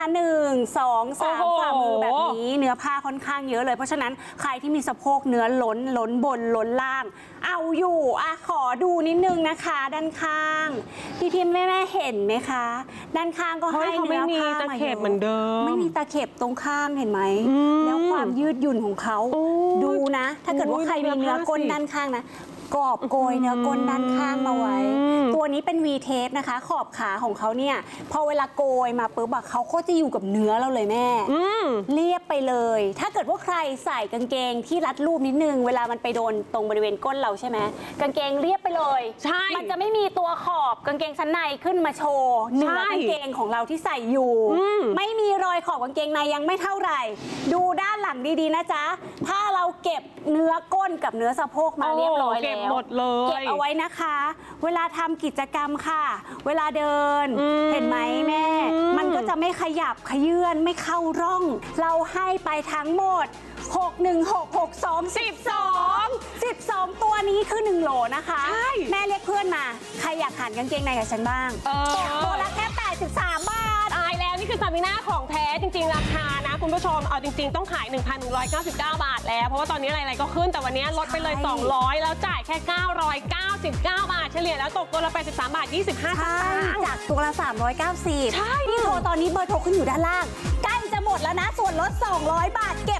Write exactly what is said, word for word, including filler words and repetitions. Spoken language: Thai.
หนึ่งสองสามฝ่ามือแบบนี้เนื้อผ้าค่อนข้างเยอะเลยเพราะฉะนั้นใครที่มีสะโพกเนื้อล้นล้นบนล้นล่างเอาอยู่อ่ะขอดูนิดนึงนะคะด้านข้างพี่พิมพ์แม่แม่เห็นไหมคะด้านข้างก็ให้เนื้อผ้ามาเยอะเหมือนเดิมไม่มีตะเข็บตรงข้างเห็นไหมแล้วความยืดหยุ่นของเขาดูนะถ้าเกิดว่าใครมีเนื้อก้นด้านข้างนะกอบโกยเนื้อก้นด้านข้างมาไว้ตัวนี้เป็น วี Tape นะคะขอบขาของเขาเนี่ยพอเวลาโกยมาปุ๊บเขาก็จะอยู่กับเนื้อเราเลยแม่เรียบไปเลยถ้าเกิดว่าใครใส่กางเกงที่รัดรูปนิดนึงเวลามันไปโดนตรงบริเวณก้นเราใช่ไหมกางเกงเรียบไปเลยใช่มันจะไม่มีตัวขอบกางเกงชั้นในขึ้นมาโชว์เนื้อกางเกงของเราที่ใส่อยู่ไม่มีรอยขอบกางเกงในยังไม่เท่าไหร่ดูด้านหลังดีๆนะจ๊ะถ้าเราเก็บเนื้อก้นกับเนื้อสะโพกมาเรียบร้อยแล้วหมดเลยเก็บเอาไว้นะคะเวลาทำกิจกรรมค่ะเวลาเดินเห็นไหมแม่มันก็จะไม่ขยับขยื่นไม่เข้าร่องเราให้ไปทั้งหมดหก หนึ่ง หก หก สอง สิบสอง สิบสองตัวนี้คือหนึ่งโหลนะคะแม่เรียกเพื่อนมาใครอยากหันกางเกงในกับฉันบ้างตัวละแค่แปดสิบสามบาทตายแล้วนี่คือซาบิน่าของแท้จริงๆราคานะคุณผู้ชมเอาจริงๆต้องขาย หนึ่งพันหนึ่งร้อยเก้าสิบเก้า บาทแล้วเพราะว่าตอนนี้อะไรๆก็ขึ้นแต่วันนี้ลดไปเลยสองร้อยแล้วจ่ายแค่เก้าร้อยเก้าสิบเก้า บาทเฉลี่ยแล้วตกตัวละแปดสิบสามบาทยี่สิบห้าสตางค์จากตัวละสามร้อยเก้าสิบใช่นี่โทรตอนนี้เบอร์โทรขึ้นอยู่ด้านล่างใกล้จะหมดแล้วนะส่วนลดสองร้อยบาทเก็บ